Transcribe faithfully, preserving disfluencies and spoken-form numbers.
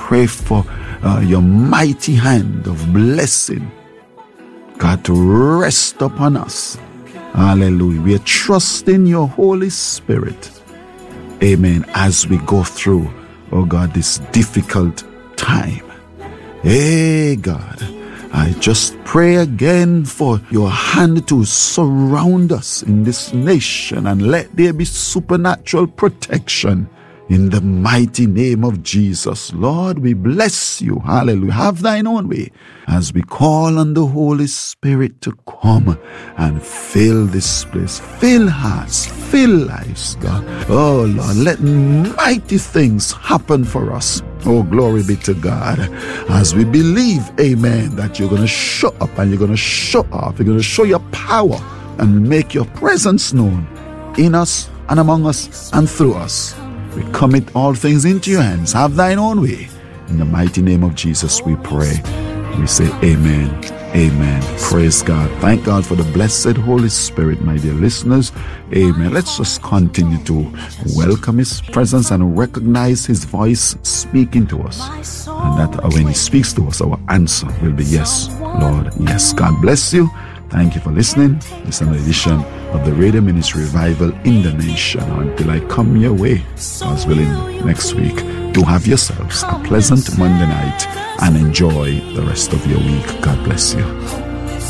pray for uh, your mighty hand of blessing, God, to rest upon us. Hallelujah. We are trusting your Holy Spirit. Amen. As we go through, oh God, this difficult time. Hey, God, I just pray again for your hand to surround us in this nation, and let there be supernatural protection in the mighty name of Jesus. Lord, we bless you. Hallelujah. Have thine own way as we call on the Holy Spirit to come and fill this place. Fill hearts, fill lives, God. Oh, Lord, let mighty things happen for us. Oh, glory be to God. As we believe, amen, that you're going to show up and you're going to show off. You're going to show your power and make your presence known in us and among us and through us. We commit all things into your hands. Have thine own way. In the mighty name of Jesus we pray. We say amen. Amen. Praise God. Thank God for the blessed Holy Spirit, my dear listeners. Amen. Let's just continue to welcome his presence and recognize his voice speaking to us. And that when he speaks to us, our answer will be yes, Lord. Yes. God bless you. Thank you for listening. This is an edition of the Radio Ministry Revival in the Nation. Until I come your way, God's willing, next week, do have yourselves a pleasant Monday night and enjoy the rest of your week. God bless you.